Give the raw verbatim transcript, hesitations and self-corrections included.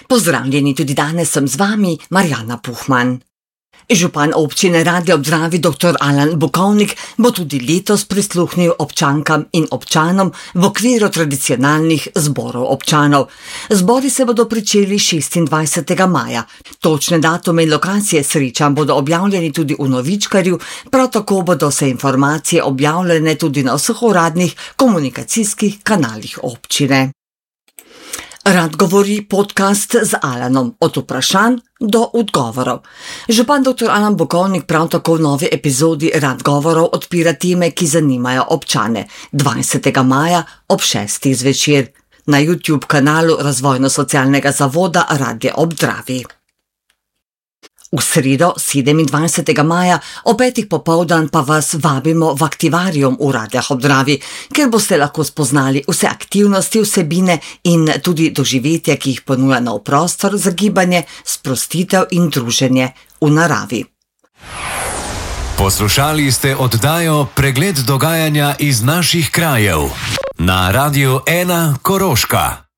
Pozdravljeni, tudi danes sem z vami, Marjana Puhman. Župan občine Radlje ob Dravi dr. Alan Bukovnik bo tudi letos prisluhnil občankam in občanom v okviru tradicionalnih zborov občanov. Zbori se bodo pričeli šestindvajsetega maja. Točne datume in lokacije srečanj bodo objavljeni tudi v Novičkarju, prav tako bodo se informacije objavljene tudi na vseh uradnih komunikacijskih kanalih občine. Rad govori podcast z Alanom, od vprašanj do odgovorov. Župan dr. Alan Bukovnik prav tako v novi epizodi Rad govorov odpira teme, ki zanimajo občane. dvajsetega maja ob šestih zvečer na YouTube kanalu Razvojno-socialnega zavoda Radlje ob Dravi. V sredo, sedemindvajsetega maja, ob petih popoldan pa vas vabimo v aktivarium v Radljah ob Dravi, kjer boste lahko spoznali vse aktivnosti, vsebine in tudi doživetja, ki jih ponuja nov prostor za gibanje, sprostitev in druženje v naravi. Poslušali ste oddajo Pregled dogajanja iz naših krajev na Radiu ena Koroška.